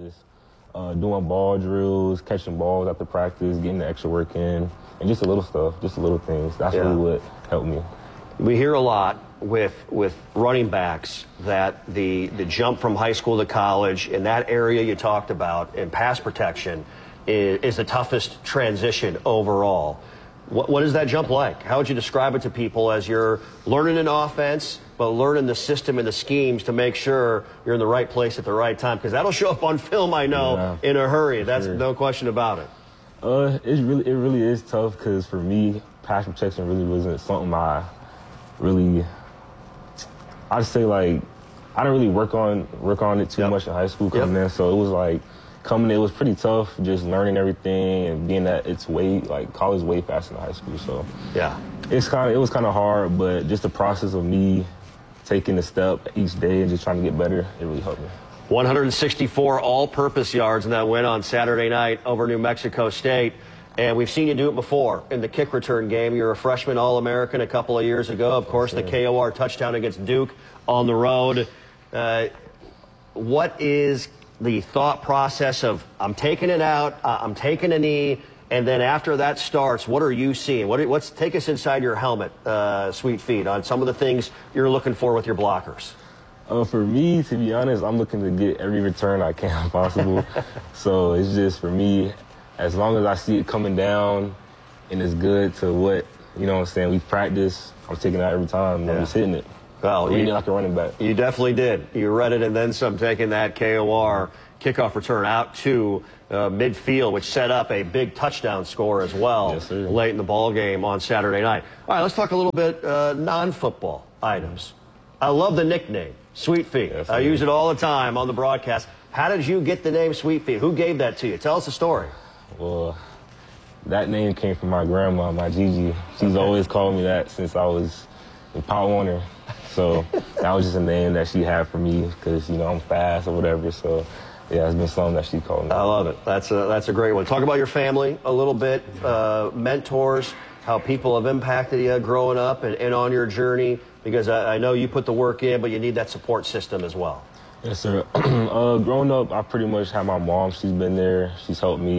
practice, doing ball drills, catching balls after practice, getting the extra work in, and just a little stuff, just the little things. That's really what helped me. We hear a lot with running backs that the jump from high school to college in that area you talked about in pass protection is the toughest transition overall. What is that jump like? How would you describe it to people as you're learning an offense, but learning the system and the schemes to make sure you're in the right place at the right time? Because that'll show up on film, I know, in a hurry. That's no question about it. It really is tough because for me, pass protection really wasn't something I'd say like I didn't really work on it too much in high school coming in, so it was like coming in, it was pretty tough just learning everything and being that it's way like college way faster than high school. So it was kind of hard, but just the process of me taking a step each day and just trying to get better, it really helped me. 164 all-purpose yards in that win on Saturday night over New Mexico State. And we've seen you do it before in the kick return game. You're a freshman All-American a couple of years ago. Of course, the KOR touchdown against Duke on the road. What is the thought process of I'm taking it out, I'm taking a knee, and then after that starts, what are you seeing? Let's take us inside your helmet, Sweet Feet, on some of the things you're looking for with your blockers. For me, to be honest, I'm looking to get every return I can possible. So it's just for me, as long as I see it coming down and it's good to what, you know what I'm saying, we practice, I'm taking it out every time. I'm just hitting it. Well, you like a running back. You definitely did. You read it and then some, taking that KOR kickoff return out to midfield, which set up a big touchdown score as well late in the ball game on Saturday night. All right, let's talk a little bit non-football items. I love the nickname, Sweet Feet. I use it all the time on the broadcast. How did you get the name Sweet Feet? Who gave that to you? Tell us the story. Well, that name came from my grandma, my Gigi. She's always called me that since I was in Pop Warner. So that was just a name that she had for me because, you know, I'm fast or whatever. So, yeah, it's been something that she called me. I love it. That's a great one. Talk about your family a little bit, mentors, how people have impacted you growing up and on your journey, because I know you put the work in, but you need that support system as well. Yes, sir. Growing up, I pretty much had my mom. She's been there. She's helped me,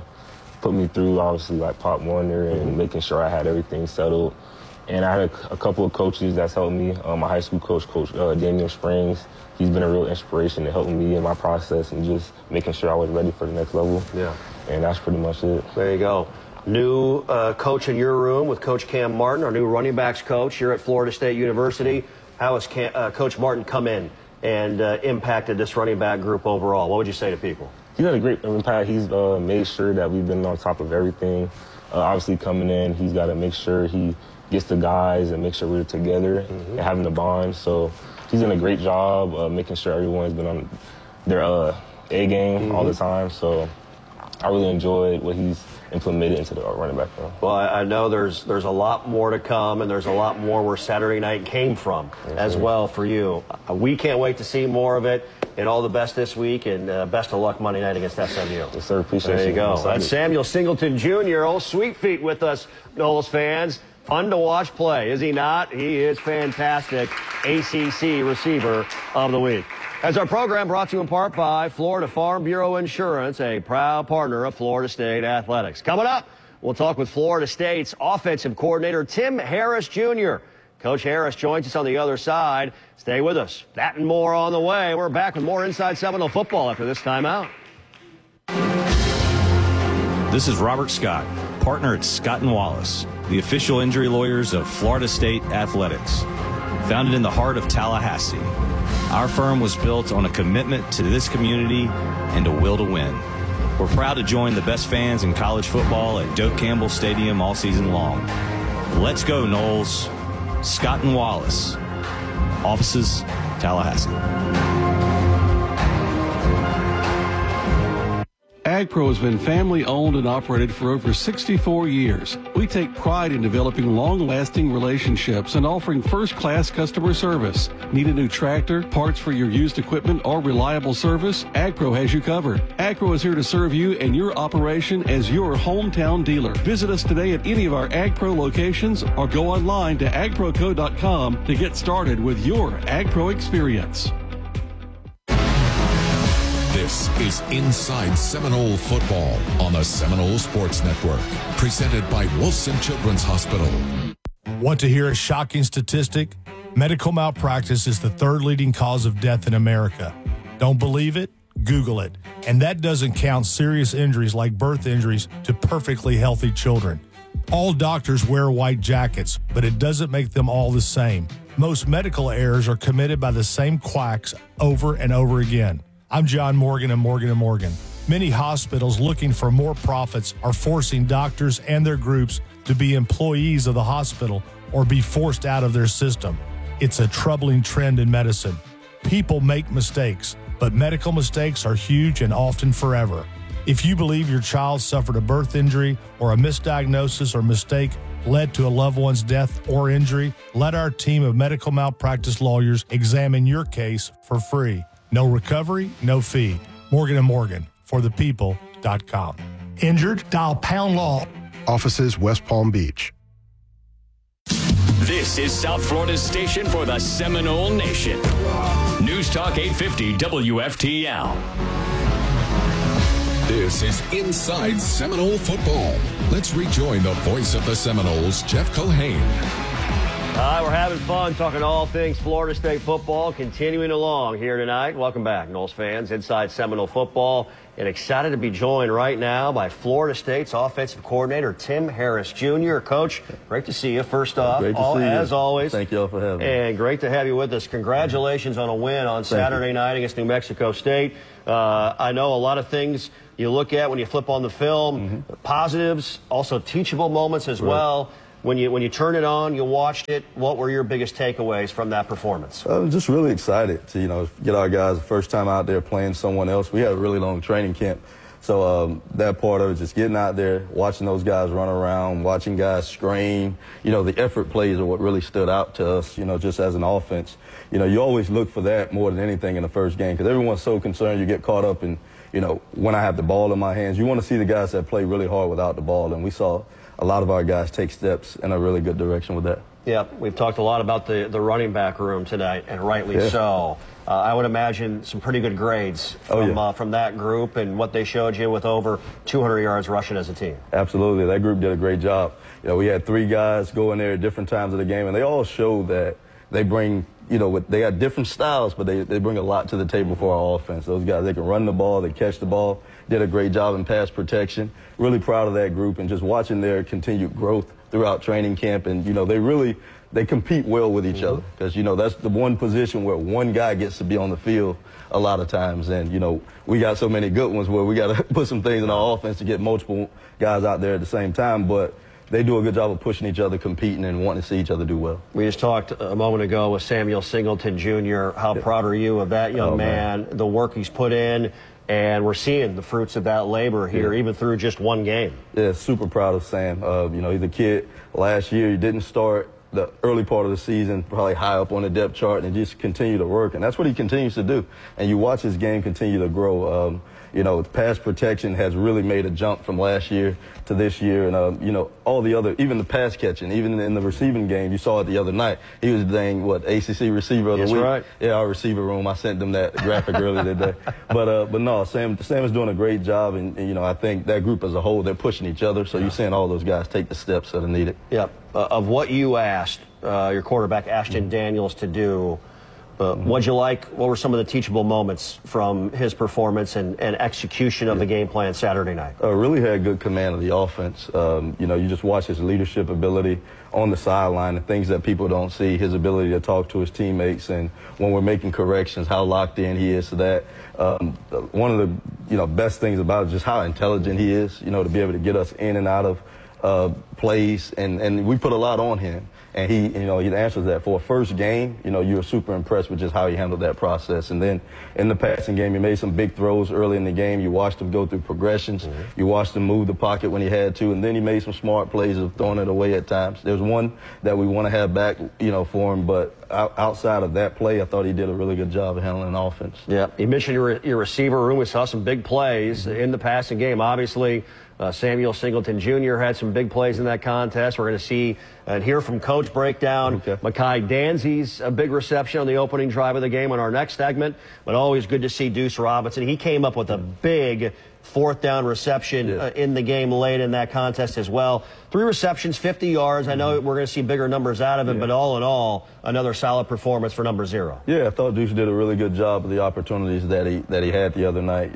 put me through, obviously, like Pop Warner and making sure I had everything settled. And I had a couple of coaches that's helped me. My high school coach, Daniel Springs, he's been a real inspiration to helping me in my process and just making sure I was ready for the next level. Yeah. And that's pretty much it. There you go. New coach in your room with Coach Cam Martin, our new running backs coach here at Florida State University. How has Coach Martin come in and impacted this running back group overall? What would you say to people? He's had a great impact. He's made sure that we've been on top of everything. Obviously, coming in, he's got to make sure he gets the guys and make sure we're together and having a bond. So he's done a great job making sure everyone's been on their A game all the time. So I really enjoyed what he's implemented into the running back room. Well, I know there's a lot more to come, and there's a lot more where Saturday night came from as well for you. We can't wait to see more of it, and all the best this week, and best of luck Monday night against SMU. Yes, sir. Appreciate it. There you go. That's Samuel Singleton Jr., old Sweet Feet with us, Noles fans. Fun to watch play, is he not? He is fantastic. ACC Receiver of the Week. As our program brought to you in part by Florida Farm Bureau Insurance, a proud partner of Florida State Athletics. Coming up, we'll talk with Florida State's offensive coordinator, Tim Harris Jr. Coach Harris joins us on the other side. Stay with us. That and more on the way. We're back with more Inside Seminole football after this timeout. This is Robert Scott, partner at Scott & Wallace, the official injury lawyers of Florida State Athletics. Founded in the heart of Tallahassee, our firm was built on a commitment to this community and a will to win. We're proud to join the best fans in college football at Doak Campbell Stadium all season long. Let's go, Noles. Scott & Wallace. Offices, Tallahassee. AgPro has been family-owned and operated for over 64 years. We take pride in developing long-lasting relationships and offering first-class customer service. Need a new tractor, parts for your used equipment, or reliable service? AgPro has you covered. AgPro is here to serve you and your operation as your hometown dealer. Visit us today at any of our AgPro locations or go online to agproco.com to get started with your AgPro experience. This is Inside Seminole Football on the Seminole Sports Network, presented by Wilson Children's Hospital. Want to hear a shocking statistic? Medical malpractice is the third leading cause of death in America. Don't believe it? Google it. And that doesn't count serious injuries like birth injuries to perfectly healthy children. All doctors wear white jackets, but it doesn't make them all the same. Most medical errors are committed by the same quacks over and over again. I'm John Morgan of Morgan & Morgan. Many hospitals looking for more profits are forcing doctors and their groups to be employees of the hospital or be forced out of their system. It's a troubling trend in medicine. People make mistakes, but medical mistakes are huge and often forever. If you believe your child suffered a birth injury or a misdiagnosis or mistake led to a loved one's death or injury, let our team of medical malpractice lawyers examine your case for free. No recovery, no fee. Morgan & Morgan, forthepeople.com. Injured? Dial pound law. Offices West Palm Beach. This is South Florida's station for the Seminole Nation. News Talk 850 WFTL. This is Inside Seminole Football. Let's rejoin the voice of the Seminoles, Jeff Culhane. All right, we're having fun talking all things Florida State football, continuing along here tonight. Welcome back, Noles fans, Inside Seminole Football. And excited to be joined right now by Florida State's offensive coordinator, Tim Harris Jr. Coach, great to see you. First off, as always. Thank you all for having me. And great to have you with us. Congratulations on a win on Saturday night against New Mexico State. I know a lot of things you look at when you flip on the film, positives, also teachable moments as well. When you turn it on, you watched it, what were your biggest takeaways from that performance? I was just really excited to, get our guys the first time out there playing someone else. We had a really long training camp. So that part of it, just getting out there, watching those guys run around, watching guys scream, the effort plays are what really stood out to us, just as an offense. You always look for that more than anything in the first game because everyone's so concerned you get caught up in, when I have the ball in my hands. You want to see the guys that play really hard without the ball, and we saw a lot of our guys take steps in a really good direction with that. Yeah, we've talked a lot about the running back room tonight, and rightly so. I would imagine some pretty good grades from that group and what they showed you with over 200 yards rushing as a team. Absolutely. That group did a great job. We had 3 guys go in there at different times of the game, and they all showed that they bring, they got different styles, but they bring a lot to the table for our offense. Those guys, they can run the ball, they catch the ball, did a great job in pass protection. Really proud of that group and just watching their continued growth throughout training camp. And, they compete well with each other because, that's the one position where one guy gets to be on the field a lot of times. And, we got so many good ones where we got to put some things in our offense to get multiple guys out there at the same time. But they do a good job of pushing each other, competing, and wanting to see each other do well. We just talked a moment ago with Samuel Singleton Jr. How proud are you of that young man, the work he's put in, and we're seeing the fruits of that labor here, even through just one game. Yeah, super proud of Sam. He's a kid. Last year, he didn't start the early part of the season, probably high up on the depth chart, and just continue to work. And that's what he continues to do. And you watch his game continue to grow. Pass protection has really made a jump from last year to this year. And, all the other, even the pass catching, even in the receiving game, you saw it the other night. He was dang, ACC receiver of the week. That's right. Yeah, our receiver room. I sent them that graphic earlier today. But no, Sam is doing a great job. And, I think that group as a whole, they're pushing each other. So you're seeing all those guys take the steps that are needed. Yep. Of what you asked your quarterback, Ashton Daniels, to do, what'd you like? What were some of the teachable moments from his performance and execution of the game plan Saturday night? Really had good command of the offense. You just watch his leadership ability on the sideline, the things that people don't see, his ability to talk to his teammates, and when we're making corrections, how locked in he is to that. One of the best things about it is just how intelligent he is, to be able to get us in and out of plays, and we put a lot on him. And he answers that. For a first game, you were super impressed with just how he handled that process. And then in the passing game, he made some big throws early in the game. You watched him go through progressions. You watched him move the pocket when he had to. And then he made some smart plays of throwing it away at times. There's one that we want to have back, for him. But outside of that play, I thought he did a really good job of handling offense. Yeah, you mentioned your receiver room. We saw some big plays in the passing game. Obviously, Samuel Singleton Jr. had some big plays in that contest. We're going to see and hear from Coach breakdown Makai Danzy's a big reception on the opening drive of the game on our next segment. But always good to see Deuce Robinson. He came up with a big fourth down reception in the game late in that contest as well. 3 receptions, 50 yards. I know we're going to see bigger numbers out of it, but all in all, another solid performance for number 0. Yeah, I thought Deuce did a really good job of the opportunities that he had the other night.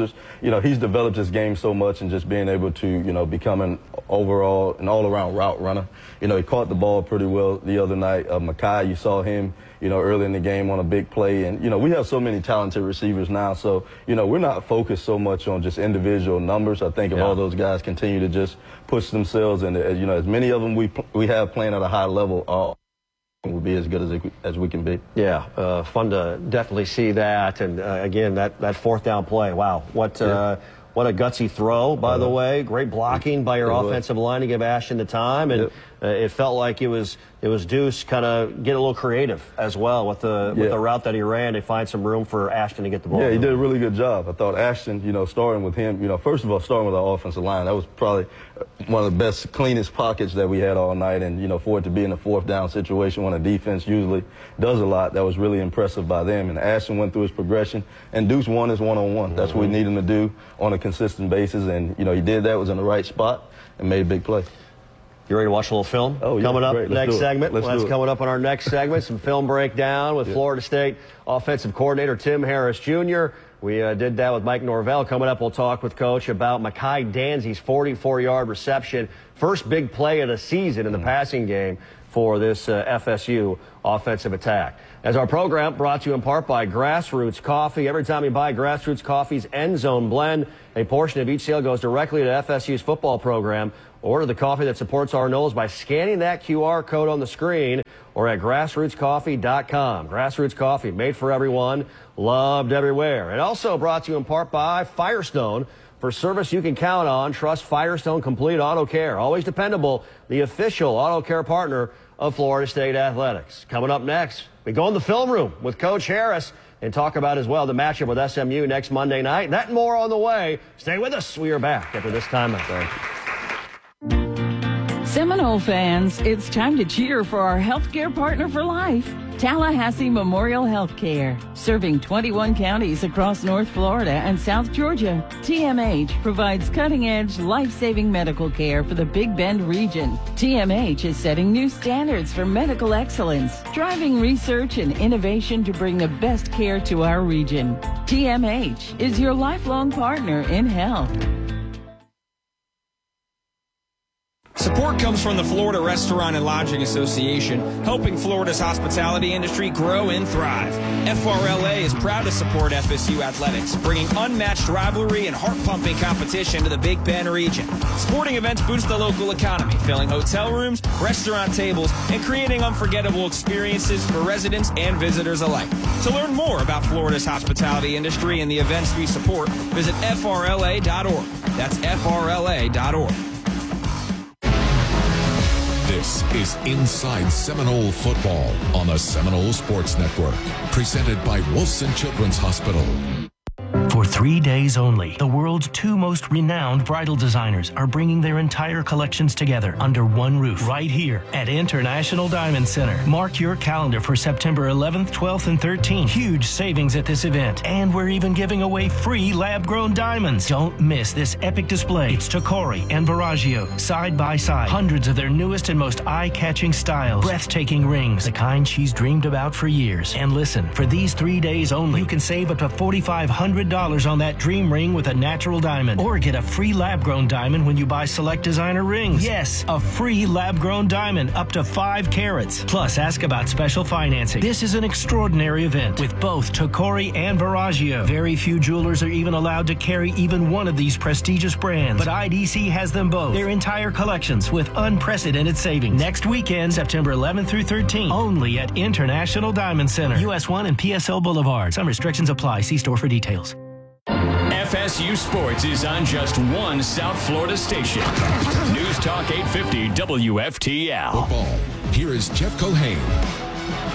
He's developed his game so much and just being able to, become an all-around route runner. He caught the ball pretty well the other night. Makai, you saw him, early in the game on a big play. And, we have so many talented receivers now. So, we're not focused so much on just individual numbers. I think if all those guys continue to just push themselves and, as many of them we have playing at a high level, all will be as good as we can be. Yeah, fun to definitely see that. And, again, that fourth down play, wow. What a gutsy throw, by the way. Great blocking by your offensive line to give Ashton the time. And it felt like it was Deuce kind of get a little creative as well with the route that he ran to find some room for Ashton to get the ball. Yeah, he did a really good job. I thought Ashton, starting with him, first of all, starting with our offensive line, that was probably one of the best, cleanest pockets that we had all night. And, for it to be in a fourth down situation when a defense usually does a lot, that was really impressive by them. And Ashton went through his progression, and Deuce won his one-on-one. That's what we need him to do on a consistent basis. And, he did that, was in the right spot, and made a big play. You ready to watch a little film? Oh, yeah. Coming up Great. next segment. That's coming up on our next segment. Some film breakdown with Florida State offensive coordinator Tim Harris Jr. We did that with Mike Norvell. Coming up, we'll talk with Coach about Makai Danzy's 44-yard reception. First big play of the season in the passing game for this FSU offensive attack. As our program brought to you in part by Grassroots Coffee. Every time you buy Grassroots Coffee's End Zone Blend, a portion of each sale goes directly to FSU's football program. Order the coffee that supports our Noles by scanning that QR code on the screen or at grassrootscoffee.com. Grassroots Coffee, made for everyone, loved everywhere. And also brought to you in part by Firestone. For service you can count on, trust Firestone Complete Auto Care. Always dependable, the official auto care partner of Florida State Athletics. Coming up next, we go in the film room with Coach Harris and talk about as well the matchup with SMU next Monday night. That and more on the way. Stay with us. We are back after this timeout. Thank you. Seminole fans, it's time to cheer for our healthcare partner for life, Tallahassee Memorial Healthcare. Serving 21 counties across North Florida and South Georgia, TMH provides cutting-edge, life-saving medical care for the Big Bend region. TMH is setting new standards for medical excellence, driving research and innovation to bring the best care to our region. TMH is your lifelong partner in health. Support comes from the Florida Restaurant and Lodging Association, helping Florida's hospitality industry grow and thrive. FRLA is proud to support FSU athletics, bringing unmatched rivalry and heart-pumping competition to the Big Bend region. Sporting events boost the local economy, filling hotel rooms, restaurant tables, and creating unforgettable experiences for residents and visitors alike. To learn more about Florida's hospitality industry and the events we support, visit FRLA.org. That's FRLA.org. This is Inside Seminole Football on the Seminole Sports Network, presented by Wilson Children's Hospital. For 3 days only, the world's 2 most renowned bridal designers are bringing their entire collections together under one roof right here at International Diamond Center. Mark your calendar for September 11th, 12th, and 13th. Huge savings at this event, and we're even giving away free lab-grown diamonds. Don't miss this epic display. It's Tocori and Verragio, side by side. Hundreds of their newest and most eye-catching styles. Breathtaking rings, the kind she's dreamed about for years. And listen, for these 3 days only, you can save up to $4,500 on that dream ring with a natural diamond, or get a free lab-grown diamond when you buy select designer rings. Yes, a free lab-grown diamond up to 5 carats. Plus, ask about special financing. This is an extraordinary event with both Tocori and Verragio. Very few jewelers are even allowed to carry even one of these prestigious brands, but IDC has them both. Their entire collections with unprecedented savings. Next weekend, September 11th through 13th, only at International Diamond Center, US 1 and PSL Boulevard. Some restrictions apply. See store for details. FSU Sports is on just one South Florida station. News Talk 850 WFTL. Football. Here is Jeff Culhane.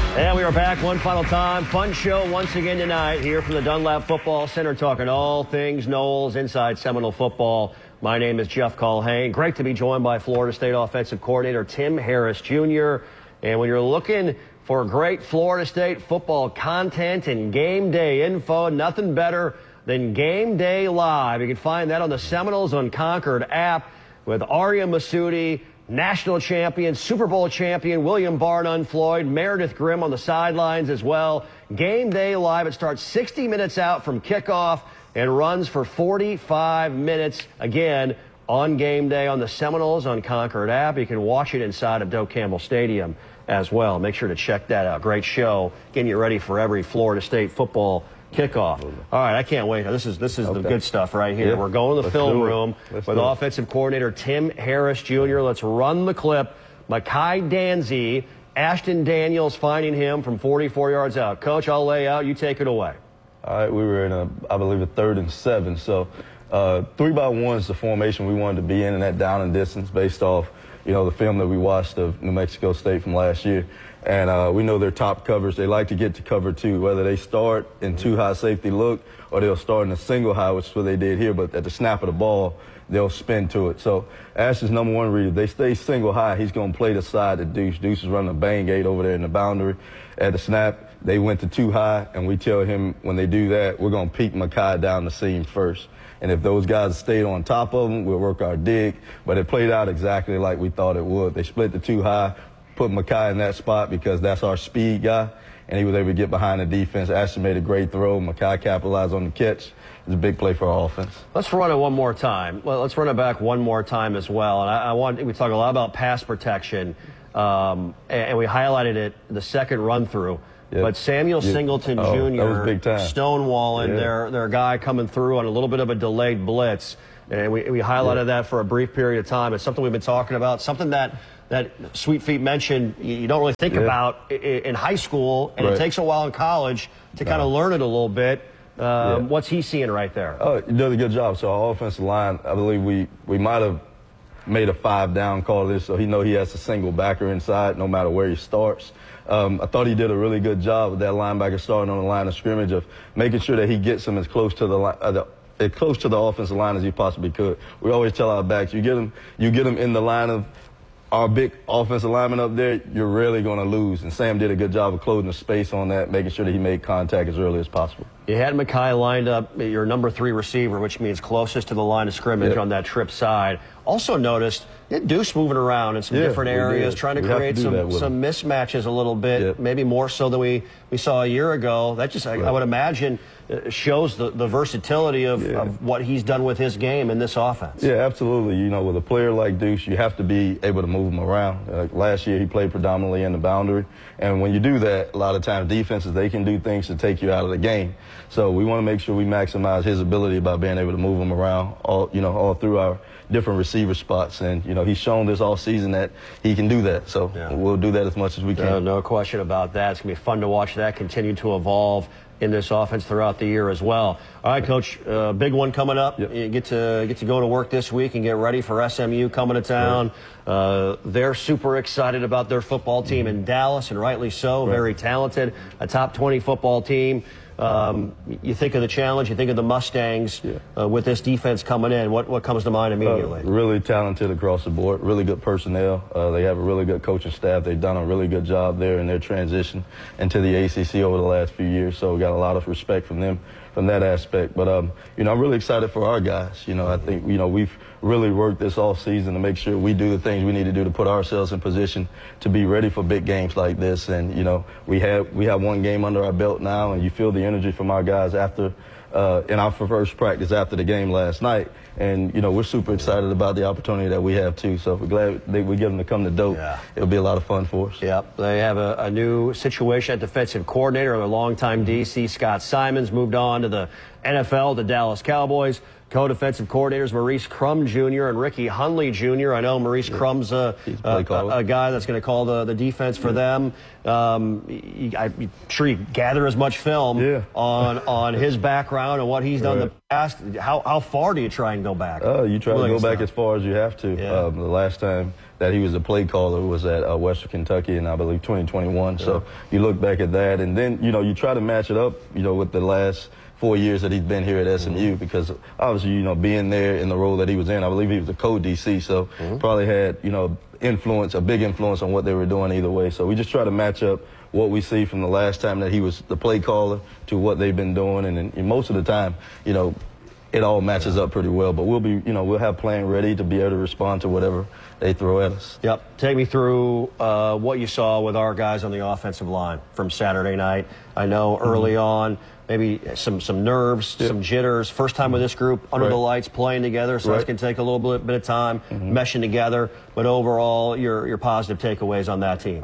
And we are back one final time. Fun show once again tonight here from the Dunlap Football Center, talking all things Noles inside Seminole football. My name is Jeff Culhane. Great to be joined by Florida State offensive coordinator Tim Harris Jr. And when you're looking for great Florida State football content and game day info, nothing better than Game Day Live. You can find that on the Seminoles Unconquered app with Arya Masudi, national champion, Super Bowl champion William Barnum Floyd, Meredith Grimm on the sidelines as well. Game Day Live. It starts 60 minutes out from kickoff and runs for 45 minutes. Again, on game day on the Seminoles Unconquered app. You can watch it inside of Doak Campbell Stadium as well. Make sure to check that out. Great show. Getting you ready for every Florida State football kickoff. All right, I can't wait. This is the good stuff right here. We're going to the film room with offensive coordinator Tim Harris Jr. Let's run the clip. Mekhi Danzy, Ashton Daniels finding him from 44 yards out. Coach, I'll lay out. You take it away. All right, we were in I believe a 3rd and 7. So 3-by-1 is the formation we wanted to be in that down and distance based off, the film that we watched of New Mexico State from last year. And we know their top covers. They like to get to cover 2, whether they start in 2-high safety look or they'll start in a single high, which is what they did here. But at the snap of the ball, they'll spin to it. So Ash's number 1 read, if they stay single high, he's going to play the side to Deuce. Deuce is running a bang gate over there in the boundary. At the snap, they went to 2 high, and we tell him when they do that, we're going to peek Mekhi down the seam first. And if those guys stayed on top of him, we'll work our dig. But it played out exactly like we thought it would. They split the 2 high, put Mekhi in that spot because that's our speed guy, and he was able to get behind the defense. Ashton made a great throw. Mekhi capitalized on the catch. It's a big play for our offense. Let's run it one more time. Well, let's run it back one more time as well. And we talk a lot about pass protection, and we highlighted it the second run through. Yep. But Samuel Singleton Jr. stonewalling their guy coming through on a little bit of a delayed blitz. And we highlighted that for a brief period of time. It's something we've been talking about, something that Sweet Feet mentioned you don't really think about in high school, and it takes a while in college to kind of learn it a little bit. What's he seeing right there? Oh, he did a good job. So our offensive line, I believe we might have made a 5-down call this, so he has a single backer inside no matter where he starts. I thought he did a really good job with that linebacker starting on the line of scrimmage of making sure that he gets him as close to as close to the offensive line as he possibly could. We always tell our backs, you get him in the line of our big offensive lineman up there, you're really going to lose. And Sam did a good job of closing the space on that, making sure that he made contact as early as possible. You had Mekhi lined up, your number 3 receiver, which means closest to the line of scrimmage on that trip side. Also noticed Deuce moving around in some different areas, trying to create some mismatches a little bit, maybe more so than we saw a year ago. That just, I would imagine, shows the versatility of what he's done with his game in this offense. Yeah, absolutely. With a player like Deuce, you have to be able to move him around. Last year, he played predominantly in the boundary. And when you do that, a lot of times defenses, they can do things to take you out of the game. So we want to make sure we maximize his ability by being able to move him around all through our different receiver spots. And, he's shown this all season that he can do that. So we'll do that as much as we can. No question about that. It's going to be fun to watch that continue to evolve in this offense throughout the year as well. All right, Coach, big one coming up. You get to go to work this week and get ready for SMU coming to town. They're super excited about their football team in Dallas, and rightly so. Very talented, a top 20 football team. You think of the challenge, you think of the Mustangs with this defense coming in. What comes to mind immediately? Really talented across the board, really good personnel. They have a really good coaching staff. They've done a really good job there in their transition into the ACC over the last few years, so we got a lot of respect from them from that aspect. But, I'm really excited for our guys. I think, we've really worked this off season to make sure we do the things we need to do to put ourselves in position to be ready for big games like this. And, we have one game under our belt now, and you feel the energy from our guys after in our first practice after the game last night. And, we're super excited about the opportunity that we have, too. So we're glad we get them to come to Doak. It'll be a lot of fun for us. Yep. They have a new situation at defensive coordinator. Their longtime DC, Scott Simons, moved on to the NFL, the Dallas Cowboys. co-defensive coordinators Maurice Crum Jr. and Ricky Hunley Jr. I know Maurice Crum's a guy that's going to call the defense for them. I'm sure you gather as much film on his background and what he's done in the past. How far do you try and go back? You try to go back as far as you have to. The last time that he was a play caller was at Western Kentucky in, I believe, 2021. So you look back at that, and then, you try to match it up, with the last 4 years that he's been here at SMU, because obviously, being there in the role that he was in, I believe he was a co-DC, so probably had, a big influence on what they were doing either way. So we just try to match up what we see from the last time that he was the play caller to what they've been doing, and most of the time, it all matches up pretty well. But we'll be, we'll have plan ready to be able to respond to whatever they throw at us. Yep. Take me through what you saw with our guys on the offensive line from Saturday night. I know early on, maybe some nerves, some jitters. First time with this group under the lights playing together, so it's going to take a little bit of time meshing together. But overall, your positive takeaways on that team.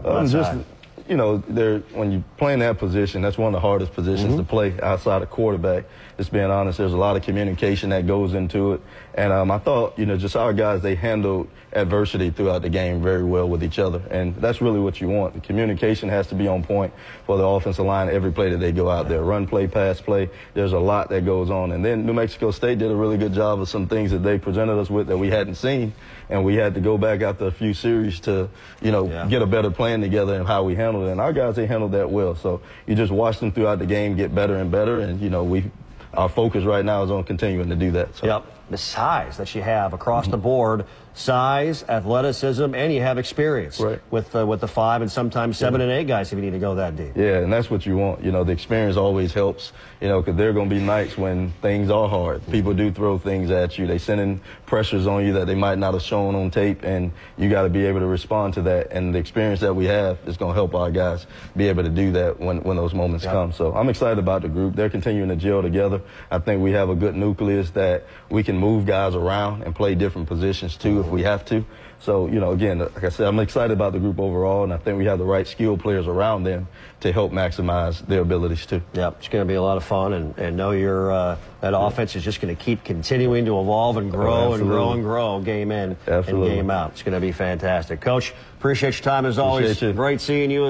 When you play in that position, that's one of the hardest positions to play outside of quarterback. Just being honest, there's a lot of communication that goes into it. And I thought, just our guys, they handled adversity throughout the game very well with each other. And that's really what you want. The communication has to be on point for the offensive line every play that they go out there. Run play, pass play, there's a lot that goes on. And then New Mexico State did a really good job of some things that they presented us with that we hadn't seen. And we had to go back after a few series to, get a better plan together and how we handled it. And our guys, they handled that well. So you just watch them throughout the game get better and better. And, our focus right now is on continuing to do that. So. Yep. The size that you have across the board, size, athleticism, and you have experience with the 5 and sometimes 7 and 8 guys if you need to go that deep. Yeah, and that's what you want. The experience always helps, because there are going to be nights when things are hard. People do throw things at you. They send in pressures on you that they might not have shown on tape, and you got to be able to respond to that. And the experience that we have is going to help our guys be able to do that when those moments come. So I'm excited about the group. They're continuing to gel together. I think we have a good nucleus that we can move guys around and play different positions too if we have to. So, again, like I said, I'm excited about the group overall, and I think we have the right skilled players around them to help maximize their abilities too. Yep, it's going to be a lot of fun, and know that offense is just going to keep continuing to evolve and grow and grow and grow game in and game out. It's going to be fantastic. Coach, appreciate your time as always. Great seeing you.